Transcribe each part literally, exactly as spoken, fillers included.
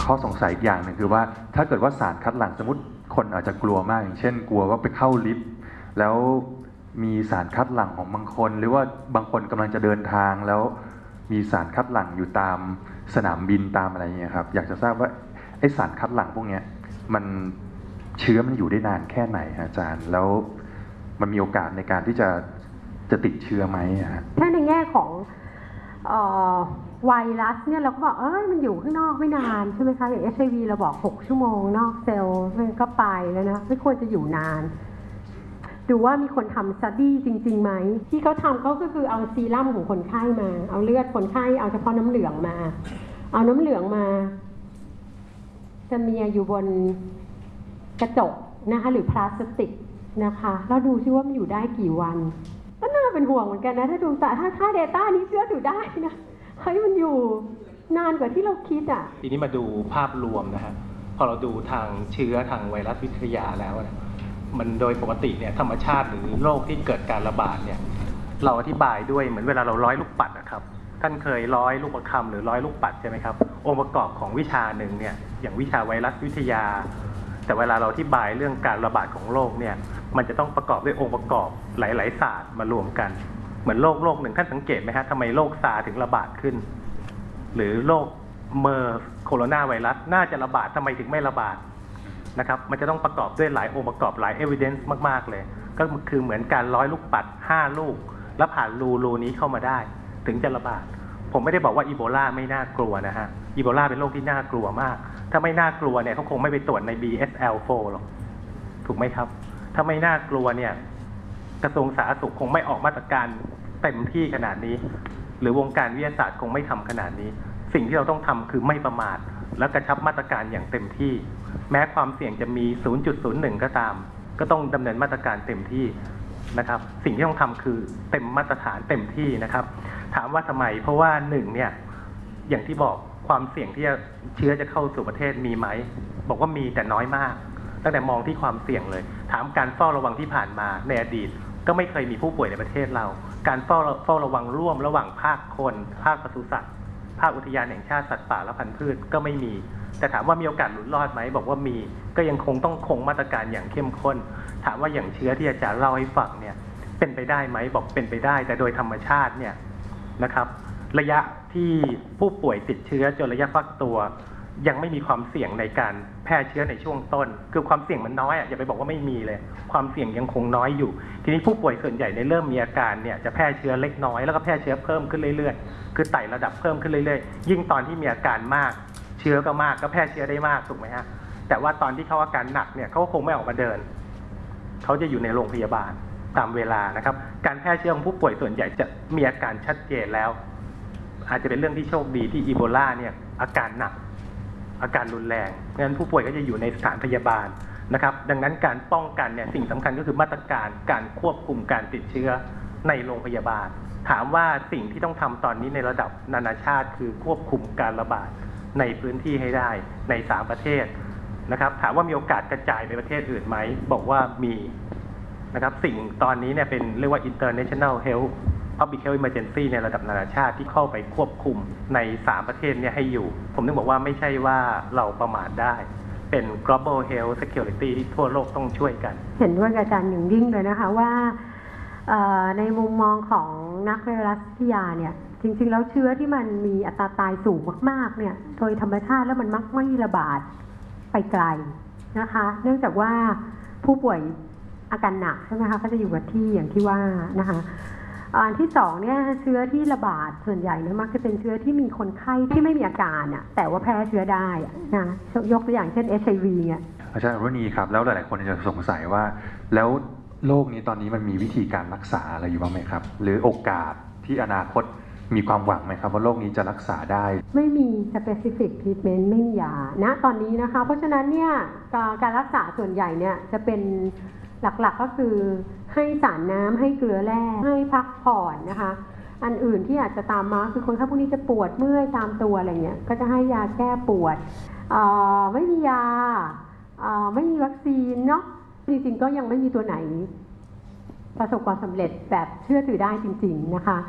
ข้อสงสัยอีกอย่างหนึ่งคือว่าถ้าเกิดว่าสารคัดหลั่งสมมติคนอาจจะกลัวมากอย่างเช่นกลัวว่าไปเข้าลิฟต์แล้วมีสารคัดหลั่งของบางคนหรือว่าบางคนกำลังจะเดินทางแล้วมีสารคัดหลั่งอยู่ตามสนามบินตามอะไรอย่างเงี้ยครับอยากจะทราบว่าไอสารคัดหลั่งพวกนี้มันเชื้อมันอยู่ได้นานแค่ไหนอาจารย์แล้วมันมีโอกาสในการที่จะจะติดเชื้อไหมฮะถ้าในแง่ของไวรัสเนี่ยเราก็บอกเออมันอยู่ข้างนอกไม่นานใช่ไหมคะอย่าง เอช ไอ วี เราบอกหกชั่วโมงนอกเซลล์มันก็ไปแล้วนะไม่ควรจะอยู่นานดูว่ามีคนทำสตั๊ดดี้จริงๆไหมที่เขาทำเขาก็คือเอาซีรั่มของคนไข้มาเอาเลือดคนไข้เอาเฉพาะน้ำเหลืองมาเอาน้ำเหลืองมาจะมีอยู่บนกระจกนะคะหรือพลาสติกนะคะแล้วดูซิว่ามันอยู่ได้กี่วันก็น่าเป็นห่วงเหมือนกันนะถ้าดูแต่ถ้าถ้า Data นี้เชื่อถือได้นะเฮ้ยมันอยู่นานกว่าที่เราคิดอ่ะทีนี้มาดูภาพรวมนะฮะพอเราดูทางเชื้อทางไวรัสวิทยาแล้วมันโดยปกติเนี่ยธรรมชาติหรือโรคที่เกิดการระบาดเนี่ยเราอธิบายด้วยเหมือนเวลาเราร้อยลูกปัดนะครับท่านเคยร้อยลูกประคำหรือร้อยลูกปัดใช่ไหมครับองค์ประกอบของวิชาหนึ่งเนี่ยอย่างวิชาไวรัสวิทยาแต่เวลาเราอธิบายเรื่องการระบาดของโรคเนี่ยมันจะต้องประกอบด้วยองค์ประกอบหลายๆศาสตร์มารวมกันเหมือนโรคโรคหนึ่งท่านสังเกตไหมฮะทำไมโรคซาร์ถึงระบาดขึ้นหรือโรคเมอร์โคโรนาไวรัสน่าจะระบาดทำไมถึงไม่ระบาดนะครับมันจะต้องประกอบด้วยหลายองค์ประกอบหลาย evidence มากๆเลยก็คือเหมือนการร้อยลูกปัดห้าลูกแล้วผ่านรูรูนี้เข้ามาได้ถึงจะระบาดผมไม่ได้บอกว่าอีโบลาไม่น่ากลัวนะฮะอีโบลาเป็นโรคที่น่ากลัวมากถ้าไม่น่ากลัวเนี่ยเขาคงไม่ไปตรวจใน บี เอส แอล โฟร์ หรอกถูกไหมครับถ้าไม่น่ากลัวเนี่ยกระทรวงสาธารณสุขคงไม่ออกมาตรการเต็มที่ขนาดนี้หรือวงการวิทยาศาสตร์คงไม่ทำขนาดนี้สิ่งที่เราต้องทำคือไม่ประมาทและกระชับมาตรการอย่างเต็มที่แม้ความเสี่ยงจะมี ศูนย์จุดศูนย์หนึ่ง ก็ตามก็ต้องดำเนินมาตรการเต็มที่นะครับสิ่งที่ต้องทำคือเต็มมาตรฐานเต็มที่นะครับถามว่าทำไมเพราะว่าหนึ่งเนี่ยอย่างที่บอกความเสี่ยงที่จะเชื้อจะเข้าสู่ประเทศมีไหมบอกว่ามีแต่น้อยมากตั้งแต่มองที่ความเสี่ยงเลยถามการเฝ้าระวังที่ผ่านมาในอดีตก็ไม่เคยมีผู้ป่วยในประเทศเราการเฝ้าเฝ้าระวังร่วมระหว่างภาคคนภาคปศุสัตว์ภาคอุทยานแห่งชาติสัตว์ป่าและพันธุ์พืชก็ไม่มีแต่ถามว่ามีโอกาสหลุดรอดไหมบอกว่ามีก็ยังคงต้องคงมาตรการอย่างเข้มข้นถามว่าอย่างเชื้อที่อาจารย์เล่าให้ฟังเนี่ยเป็นไปได้ไหมบอกเป็นไปได้แต่โดยธรรมชาติเนี่ยนะครับระยะที่ผู้ป่วยติดเชื้อจนระยะฟักตัวยังไม่มีความเสี่ยงในการแพร่เชื้อในช่วงต้นคือความเสี่ยงมันน้อยอ่ะอย่าไปบอกว่าไม่มีเลยความเสี่ยงยังคงน้อยอยู่ทีนี้ผู้ป่วยส่วนใหญ่ในเริ่มมีอาการเนี่ยจะแพร่เชื้อเล็กน้อยแล้วก็แพร่เชื้อเพิ่มขึ้นเรื่อยๆคือไต่ระดับเพิ่มขึ้นเรื่อยๆยิ่งตอนที่มีอาการมากเชื้อก็มากก็แพร่เชื้อได้มากถูกไหมฮะแต่ว่าตอนที่เขาอาการหนักเนี่ยเขาก็คงไม่ออกมาเดินเขาจะอยู่ในโรงพยาบาลตามเวลานะครับการแพร่เชื้อของผู้ป่วยส่วนใหญ่จะมีอาการชัดเจนแล้วอาจจะเป็นเรื่องที่โชคดีที่อีโบลาเนี่ยอาการหนักอาการรุนแรงงั้นผู้ป่วยก็จะอยู่ในสถานพยาบาลนะครับดังนั้นการป้องกันเนี่ยสิ่งสำคัญก็คือมาตรการการควบคุมการติดเชื้อในโรงพยาบาลถามว่าสิ่งที่ต้องทำตอนนี้ในระดับนานาชาติคือควบคุมการระบาดในพื้นที่ให้ได้ในสามประเทศนะครับถามว่ามีโอกาสกระจายไปประเทศอื่นไหมบอกว่ามีนะครับสิ่งตอนนี้เนี่ยเป็นเรียกว่า international health public health emergency ในระดับนานาชาติที่เข้าไปควบคุมในสามประเทศเนี่ยให้อยู่ผมนึกบอกว่าไม่ใช่ว่าเราประมาทได้เป็น global health security ที่ทั่วโลกต้องช่วยกันเห็นด้วยกับอาจารย์หนึ่งยิ่งเลยนะคะว่าในมุมมองของนักไวรัสวิทยาเนี่ยจริงๆแล้วเชื้อที่มันมีอัตราตายสูงมากๆเนี่ยโดยธรรมชาติแล้วมันมักไม่ระบาดไปไกลนะคะเนื่องจากว่าผู้ป่วยอาการหนักใช่ไหมคะเขาจะอยู่กับที่อย่างที่ว่านะคะอันที่สองเนี่ยเชื้อที่ระบาดส่วนใหญ่เนี่ยมักจะเป็นเชื้อที่มีคนไข้ที่ไม่มีอาการอ่ะแต่ว่าแพร่เชื้อได้นะยกตัวอย่างเช่น เอช ไอ วี เนี่ยอาจารย์รุณีครับแล้วหลายๆคนจะสงสัยว่าแล้วโรคนี้ตอนนี้มันมีวิธีการรักษาอะไรอยู่บ้างไหมครับหรือโอกาสที่อนาคตมีความหวังไหมครับว่าโรคนี้จะรักษาได้ไม่มี specific treatment ไม่มียาณตอนนี้นะคะเพราะฉะนั้นเนี่ยการรักษาส่วนใหญ่เนี่ยจะเป็นหลักๆก็คือให้สารน้ำให้เกลือแร่ให้พักผ่อนนะคะอันอื่นที่อาจจะตามมาคือคนไข้พวกนี้จะปวดเมื่อยตามตัวอะไรเงี้ยก็จะให้ยาแก้ปวดไม่มียาไม่มีวัคซีนเนาะจริงๆก็ยังไม่มีตัวไหนประสบความสำเร็จแบบเชื่อถือได้จริงๆนะคะ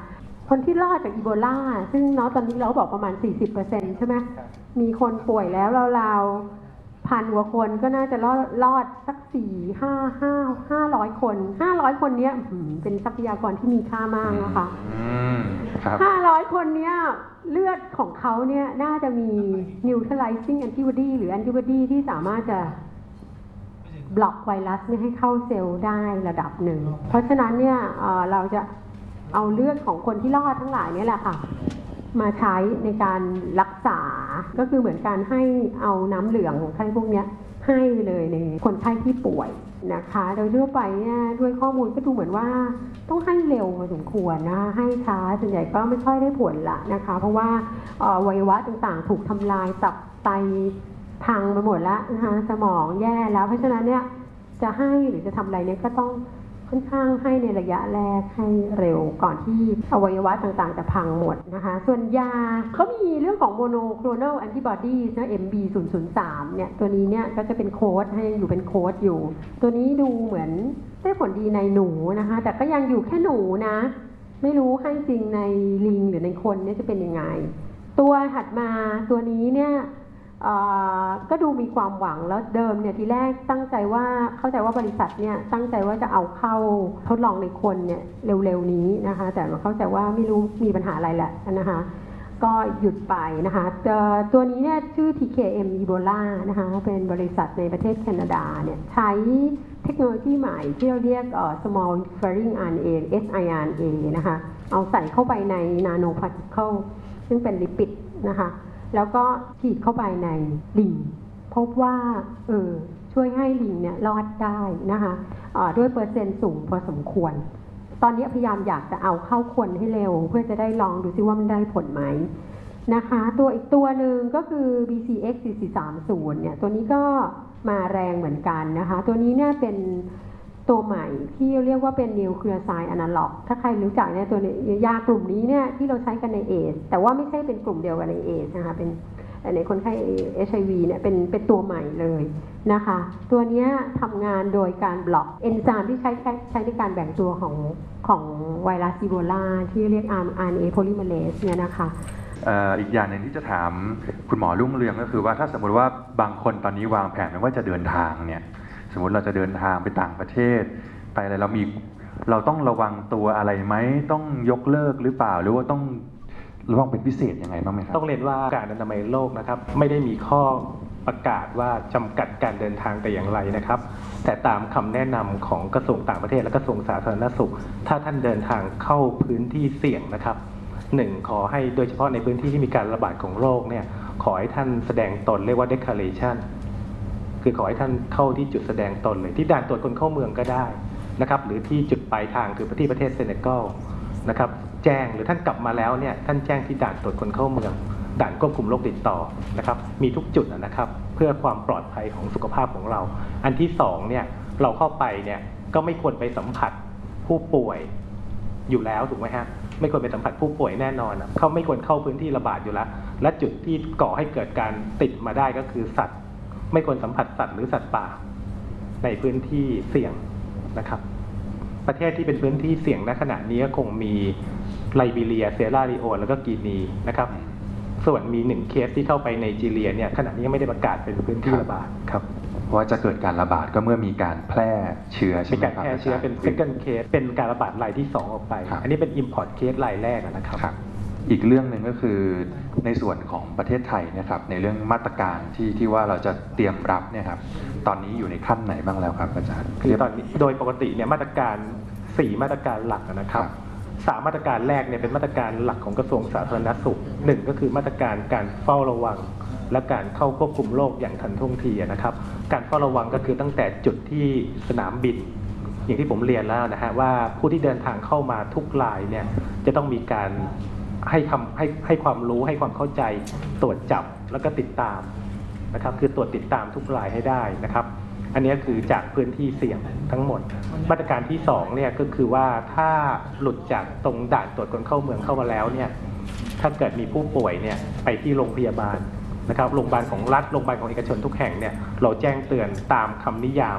คนที่รอดจากอีโบลาซึ่งเนาะตอนนี้เราบอกประมาณ สี่สิบเปอร์เซ็นต์ ใช่ไหมมีคนป่วยแล้วราวๆพันกว่าคนก็น่าจะรอดรอดสักสี่ห้าห้าห้าร้อยคนห้าร้อยคนเนี้ยเป็นทรัพยากรที่มีค่ามากนะคะ ห้าร้อยคนเนี้ยเลือดของเขาเนี่ยน่าจะมี neutralizing antibody หรือ antibody ที่สามารถจะบล็อกไวรัสไม่ให้เข้าเซลล์ได้ระดับหนึ่ง เพราะฉะนั้นเนี่ยเอ่อเราจะเอาเลือดของคนที่รอดทั้งหลายเนี่ยแหละค่ะมาใช้ในการรักษาก็คือเหมือนการให้เอาน้ำเหลืองของไข้พวกเนี้ยให้เลยในคนไข้ที่ป่วยนะคะโดยทั่วไปเนี่ยด้วยข้อมูลก็ดูเหมือนว่าต้องให้เร็วพอสมควรนะให้ช้าส่วนใหญ่ก็ไม่ค่อยได้ผลละนะคะเพราะว่าอวัยวะต่างๆถูกทำลายตับไตพังไปหมดแล้วนะคะสมองแย่แล้วเพราะฉะนั้นเนี่ยจะให้หรือจะทำอะไรเนี่ยก็ต้องค่อนข้างให้ในระยะแรกให้เร็วก่อนที่อวัยวะต่างๆจะพังหมดนะคะส่วนยาก็มีเรื่องของ monoclonal antibodies นะ เอ็ม บี ศูนย์ ศูนย์ สาม เนี่ยตัวนี้เนี่ยก็จะเป็นโค้ดให้อยู่เป็นโค้ดอยู่ตัวนี้ดูเหมือนได้ผลดีในหนูนะคะแต่ก็ยังอยู่แค่หนูนะไม่รู้ให้จริงในลิงหรือในคนเนี่ยจะเป็นยังไงตัวถัดมาตัวนี้เนี่ยก็ดูมีความหวังแล้วเดิมเนี่ยทีแรกตั้งใจว่าเข้าใจว่าบริษัทเนี่ยตั้งใจว่าจะเอาเข้าทดลองในคนเนี่ยเร็วๆนี้นะคะแต่เข้าใจว่าไม่รู้มีปัญหาอะไรแหละนะคะก็หยุดไปนะคะตัวนี้เนี่ยชื่อ ที เค เอ็ม Ebola นะคะเป็นบริษัทในประเทศแคนาดาเนี่ยใช้เทคโนโลยีใหม่ที่เราเรียก small interfering อาร์ เอ็น เอ เอส ไอ อาร์ เอ็น เอ นะคะเอาใส่เข้าไปใน nano particle ซึ่งเป็นลิปิดนะคะแล้วก็ฉีดเข้าไปในลิงพบว่าเออช่วยให้ลิงเนี่ยรอดได้นะคะด้วยเปอร์เซ็นต์สูงพอสมควรตอนนี้พยายามอยากจะเอาเข้าคนให้เร็วเพื่อจะได้ลองดูซิว่ามันได้ผลไหมนะคะตัวอีกตัวหนึ่งก็คือ บี ซี เอ็กซ์ สี่ สี่ สาม ศูนย์ เนี่ยตัวนี้ก็มาแรงเหมือนกันนะคะตัวนี้เนี่ยเป็นตัวใหม่ที่เรียกว่าเป็น nucleoside analog ถ้าใครรู้จักเนี่ยตัวยากลุ่มนี้เนี่ยที่เราใช้กันในเอดส์แต่ว่าไม่ใช่เป็นกลุ่มเดียวกันในเอดส์นะคะเป็นในคนไข้ เอช ไอ วี เนี่ยเป็นเป็นตัวใหม่เลยนะคะตัวนี้ทำงานโดยการบล็อกเอนไซม์ที่ใช้ใช้ในการแบ่งตัวของของไวรัสอีโบลาที่เรียก อาร์ เอ็น เอ polymerase เนี่ยนะคะอีกอย่างหนึ่งที่จะถามคุณหมอรุ่งเรืองก็คือว่าถ้าสมมติว่าบางคนตอนนี้วางแผนว่าจะเดินทางเนี่ยสมมติเราจะเดินทางไปต่างประเทศไปอะไรเรามีเราต้องระวังตัวอะไรไหมต้องยกเลิกหรือเปล่าหรือว่าต้องระวังเป็นพิเศษยังไงบ้างไหมครับต้องเรียนว่าการอนามัยโลกนะครับไม่ได้มีข้อประกาศว่าจำกัดการเดินทางแต่อย่างไรนะครับแต่ตามคำแนะนำของกระทรวงต่างประเทศและกระทรวงสาธารณสุขถ้าท่านเดินทางเข้าพื้นที่เสี่ยงนะครับหนึ่งขอให้โดยเฉพาะในพื้นที่ที่มีการระบาดของโรคเนี่ยขอให้ท่านแสดงตนเรียกว่า declarationคือขอให้ท่านเข้าที่จุดแสดงตนเลยที่ด่านตรวจคนเข้าเมืองก็ได้นะครับหรือที่จุดปลายทางคือที่ประเทศเซเนกัลนะครับแจ้งหรือท่านกลับมาแล้วเนี่ยท่านแจ้งที่ด่านตรวจคนเข้าเมืองด่านควบคุมโรคติดต่อนะครับมีทุกจุดนะครับเพื่อความปลอดภัยของสุขภาพของเราอันที่สองเนี่ยเราเข้าไปเนี่ยก็ไม่ควรไปสัมผัสผู้ป่วยอยู่แล้วถูกไหมฮะไม่ควรไปสัมผัสผู้ป่วยแน่นอนเขาไม่ควรเข้าพื้นที่ระบาดอยู่แล้วและจุดที่ก่อให้เกิดการติดมาได้ก็คือสัตว์ไม่ควรสัมผัสสัตว์หรือสัตว์ป่าในพื้นที่เสี่ยงนะครับประเทศที่เป็นพื้นที่เสี่ยงณขณะนี้คงมีไลบีเรียเซราลีโอนแล้วก็กีนีนะครับส่วนมีหนึ่งเคสที่เข้าไปไนจีเรียเนี่ยขณะนี้ยังไม่ได้ประกาศเป็นพื้นที่ระบาดครับเพราะว่าจะเกิดการระบาดก็เมื่อมีการแพร่เชื้อใช่ไหมครับมีการแพร่เชื้อเป็น second case เป็นการระบาดรายที่สองออกไปอันนี้เป็น import case รายแรกนะครับอีกเรื่องหนึ่งก็คือในส่วนของประเทศไทยนะครับในเรื่องมาตรการที่ที่ว่าเราจะเตรียมรับเนี่ยครับตอนนี้อยู่ในขั้นไหนบ้างแล้วครับอาจารย์คือตอนนี้โดยปกติเนี่ยมาตรการสี่มาตรการหลักนะครับสามมาตรการแรกเนี่ยเป็นมาตรการหลักของกระทรวงสาธารณสุขหนึ่งก็คือมาตรการการเฝ้าระวังและการเข้าควบคุมโรคอย่างทันท่วงทีนะครับการเฝ้าระวังก็คือตั้งแต่จุดที่สนามบินอย่างที่ผมเรียนแล้วนะฮะว่าผู้ที่เดินทางเข้ามาทุกรายเนี่ยจะต้องมีการให้คำให้ให้ความรู้ให้ความเข้าใจตรวจจับแล้วก็ติดตามนะครับคือตรวจติดตามทุกรายให้ได้นะครับอันนี้คือจากพื้นที่เสี่ยงทั้งหมดมาตรการที่สองเนี่ยก็คือว่าถ้าหลุดจากตรงด่านตรวจคนเข้าเมืองเข้ามาแล้วเนี่ยถ้าเกิดมีผู้ป่วยเนี่ยไปที่โรงพยาบาลนะครับโรงพยาบาลของรัฐโรงพยาบาลของเอกชนทุกแห่งเนี่ยเราแจ้งเตือนตามคำนิยาม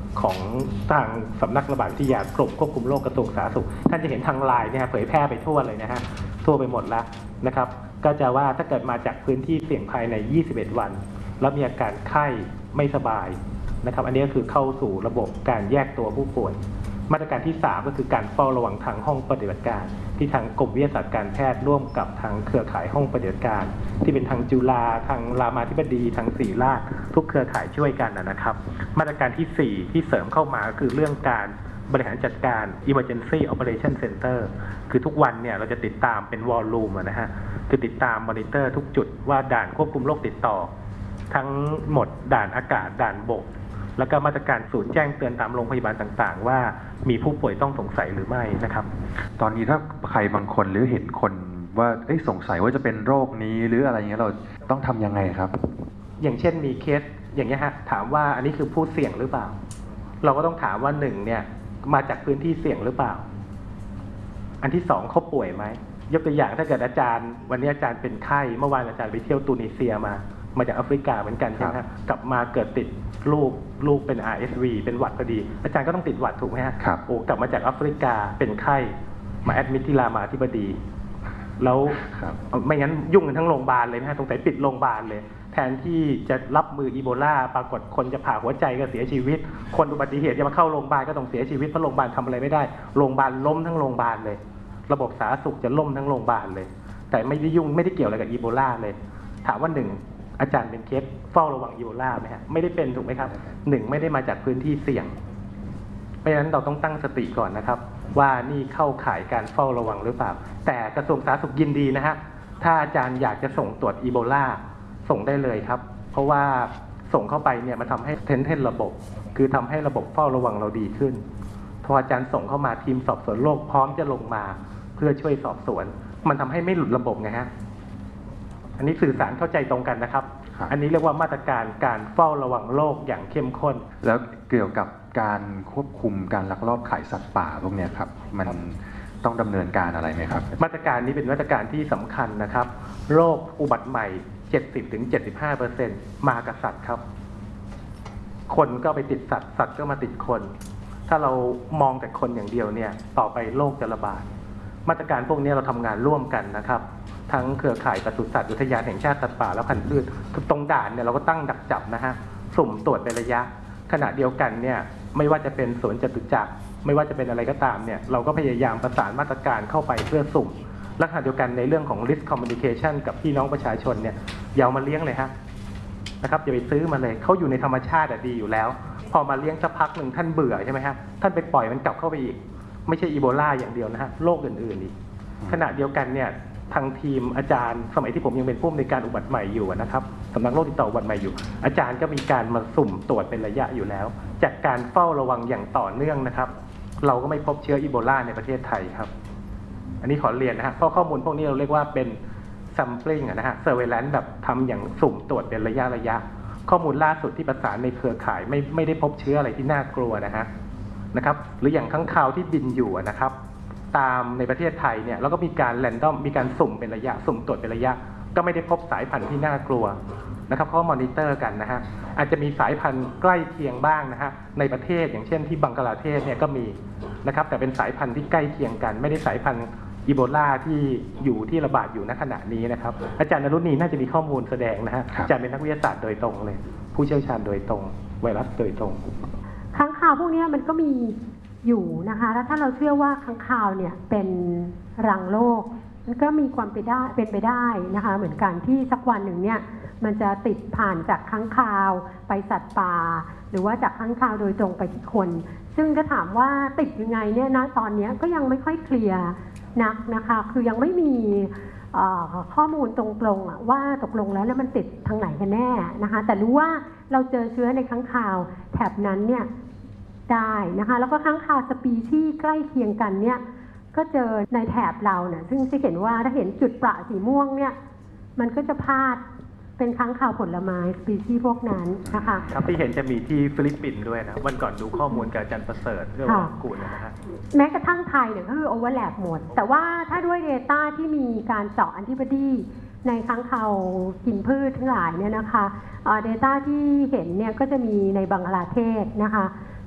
ของทางสำนักระบาดวิทยากรมควบคุมโรคกระทรวงสาธารณสุขท่านจะเห็นทางไลน์เนี่ยเผยแพร่ไปทั่วเลยนะฮะทั่วไปหมดแล้วนะครับก็จะว่าถ้าเกิดมาจากพื้นที่เสี่ยงภายในยี่สิบเอ็ดวันแล้วมีอาการไข้ไม่สบายนะครับอันนี้ก็คือเข้าสู่ระบบการแยกตัวผู้ป่วยมาตรการที่สามก็คือการเฝ้าระวังทางห้องปฏิบัติการที่ทางกรมวิทยาศาสตร์การแพทย์ร่วมกับทางเครือข่ายห้องปฏิบัติการที่เป็นทางจุฬาทางรามาธิบดีทางศิริราชทุกเครือข่ายช่วยกันนะครับมาตรการที่สี่ที่เสริมเข้ามาก็คือเรื่องการบริหารจัดการ Emergency Operation Center คือทุกวันเนี่ยเราจะติดตามเป็นวอลลุ่มนะฮะคือติดตามมอนิเตอร์ทุกจุดว่าด่านควบคุมโรคติดต่อทั้งหมดด่านอากาศด่านบกแล้วก็มาตรการศูนย์แจ้งเตือนตามโรงพยาบาลต่างๆว่ามีผู้ป่วยต้องสงสัยหรือไม่นะครับตอนนี้ถ้าใครบางคนหรือเห็นคนว่าสงสัยว่าจะเป็นโรคนี้หรืออะไรเงี้ยเราต้องทำยังไงครับอย่างเช่นมีเคสอย่างเงี้ยฮะถามว่าอันนี้คือผู้เสี่ยงหรือเปล่าเราก็ต้องถามว่าหนึ่งเนี่ยมาจากพื้นที่เสี่ยงหรือเปล่าอันที่สองเขาป่วยไหมยกตัวอย่างถ้าเกิดอาจารย์วันนี้อาจารย์เป็นไข้เมื่อวานอาจารย์ไปเที่ยวตูนิเซียมามาจากแอฟริกาเหมือนกันใช่ไหมฮะกลับมาเกิดติดลูกลูกเป็น อาร์ เอส วี เป็นหวัดพอดีอาจารย์ก็ต้องติดหวัดถูกไหมฮะโอ้กลับมาจากแอฟริกาเป็นไข้มาแอดมิทที่รามาธิบดีแล้วไม่งั้นยุ่งกันทั้งโรงพยาบาลเลยนะฮะตรงไหนปิดโรงพยาบาลเลยแทนที่จะรับมืออีโบลาปรากฏคนจะผ่าหัวใจก็เสียชีวิตคนอุบัติเหตุจะมาเข้าโรงพยาบาลก็ต้องเสียชีวิตเพราะโรงพยาบาลทำอะไรไม่ได้โรงพยาบาลล้มทั้งโรงพยาบาลเลยระบบสาธารณสุขจะล่มทั้งโรงพยาบาลเลยแต่ไม่ได้ยุ่งไม่ได้เกี่ยวอะไรกับอีโบลาเลยถามว่าหนึ่งอาจารย์เป็นเคสเฝ้าระวังอีโบลาไหมฮะไม่ได้เป็นถูกไหมครับหนึ่งไม่ได้มาจากพื้นที่เสี่ยงเพราะฉะนั้นเราต้องตั้งสติก่อนนะครับว่านี่เข้าข่ายการเฝ้าระวังหรือเปล่าแต่กระทรวงสาธารณสุขยินดีนะฮะถ้าอาจารย์อยากจะส่งตรวจอีโบลาส่งได้เลยครับเพราะว่าส่งเข้าไปเนี่ยมันทำให้เทนเทนระบบคือทำให้ระบบเฝ้าระวังเราดีขึ้นพออาจารย์ส่งเข้ามาทีมสอบสวนโรคพร้อมจะลงมาเพื่อช่วยสอบสวนมันทำให้ไม่หลุดระบบไงฮะอันนี้สื่อสารเข้าใจตรงกันนะครับอันนี้เรียกว่ามาตรการการเฝ้าระวังโรคอย่างเข้มข้นแล้วเกี่ยวกับการควบคุมการลักลอบขายสัตว์ป่าพวกนี้ครับมันต้องดำเนินการอะไรไหมครับมาตรการนี้เป็นมาตรการที่สำคัญนะครับโรคอุบัติใหม่ เจ็ดสิบถึงเจ็ดสิบห้าเปอร์เซ็นต์ มากับสัตว์ครับคนก็ไปติดสัตว์สัตว์ก็มาติดคนถ้าเรามองแต่คนอย่างเดียวเนี่ยต่อไปโรคจะระบาดมาตรการพวกนี้เราทำงานร่วมกันนะครับทั้งเครือข่ายปศุสัตว์อุทยานแห่งชาติสัตว์ป่าและพันธุ์พืชคือตรงด่านเนี่ยเราก็ตั้งดักจับนะฮะสุ่มตรวจเป็นระยะขณะเดียวกันเนี่ยไม่ว่าจะเป็นสวนจตุจักรไม่ว่าจะเป็นอะไรก็ตามเนี่ยเราก็พยายามประสานมาตรการเข้าไปเพื่อสุ่มและขณะเดียวกันในเรื่องของ risk communication กับพี่น้องประชาชนเนี่ยอย่าเอามาเลี้ยงเลยฮะนะครับอย่าไปซื้อมาเลยเขาอยู่ในธรรมชาติดีอยู่แล้วพอมาเลี้ยงสักพักหนึ่งท่านเบื่อใช่ไหมฮะท่านไปปล่อยมันกลับเข้าไปอีกไม่ใช่อีโบลาอย่างเดียวนะฮะโรคอื่นๆอีกขณะเดียวกันเนี่ยทางทีมอาจารย์สมัยที่ผมยังเป็นผู้อำนวยการอุบัติใหม่อยู่นะครับสำนักโรคติดต่ออุบัติใหม่อยู่อาจารย์ก็มีการมาสุ่มตรวจเป็นระยะอยู่แล้วจากการเฝ้าระวังอย่างต่อเนื่องนะครับเราก็ไม่พบเชื้ออีโบลาในประเทศไทยครับอันนี้ขอเรียนนะฮะเพราะข้อมูลพวกนี้เราเรียกว่าเป็น sampling นะฮะ surveillance แบบทำอย่างสุ่มตรวจเป็นระยะระยะข้อมูลล่าสุดที่ประสานในเครือข่ายไม่ไม่ได้พบเชื้ออะไรที่น่ากลัวนะฮะนะครับหรืออย่างค้างคาวที่บินอยู่นะครับตามในประเทศไทยเนี่ยเราก็มีการแรนดอมมีการสุ่มเป็นระยะสุ่มตรวจเป็นระยะก็ไม่ได้พบสายพันธุ์ที่น่ากลัวนะครับเขามอนิเตอร์กันนะฮะอาจจะมีสายพันธุ์ใกล้เคียงบ้างนะฮะในประเทศอย่างเช่นที่บังกลาเทศเนี่ยก็มีนะครับแต่เป็นสายพันธุ์ที่ใกล้เคียงกันไม่ได้สายพันธุ์อีโบลาที่อยู่ที่ระบาดอยู่ณขณะนี้นะครับอาจารย์นรุณีน่าจะมีข้อมูลแสดงนะฮะอาจารย์เป็นนักวิทยาศาสตร์โดยตรงเลยผู้เชี่ยวชาญโดยตรงไวรัสโดยตรงค้างคาวพวกนี้มันก็มีอยู่นะคะแล้วถ้าเราเชื่อว่าค้างคาวเนี่ยเป็นรังโรคมันก็มีความเป็นได้เป็นไปได้นะคะเหมือนกันที่สักวันหนึ่งเนี่ยมันจะติดผ่านจากค้างคาวไปสัตว์ป่าหรือว่าจากค้างคาวโดยตรงไปที่คนซึ่งถ้าถามว่าติดยังไงเนี่ยนะตอนนี้ก็ยังไม่ค่อยเคลียร์นักนะคะคือยังไม่มีข้อมูลตรงๆว่าตกลงแล้วมันติดทางไหนกันแน่นะคะแต่รู้ว่าเราเจอเชื้อในค้างคาวแถบนั้นเนี่ยได้นะคะแล้วก็ค้างคาวสปีชีส์ใกล้เคียงกันเนี่ยก็เจอในแถบเราเนี่ยซึ่งจะเห็นว่าถ้าเห็นจุดประสีม่วงเนี่ยมันก็จะพาดเป็นค้างคาวผลไม้สปีชีส์พวกนั้นนะคะครับที่เห็นจะมีที่ฟิลิปปินส์ด้วยนะวันก่อนดูข้อมูลกับอาจารย์ประเสริฐเรื่องกูลนะฮะแม้กระทั่งไทยเนี่ยก็คือโอเวอร์แลปหมดแต่ว่าถ้าด้วย Data ที่มีการเจาะแอนติบอดีในค้างคาวกินพืชทั้งหลายเนี่ยนะคะ Data ที่เห็นเนี่ยก็จะมีในบังกลาเทศนะคะ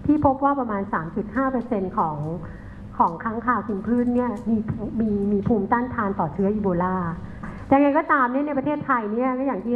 ที่พบว่าประมาณ สามจุดห้าเปอร์เซ็นต์ ของของค้างคาวกินพืชเนี่ยมีมีมีภูมิต้านทานต่อเชื้ออีโบลายังไงก็ตามเนี่ยในประเทศไทยเนี่ยก็อย่างที่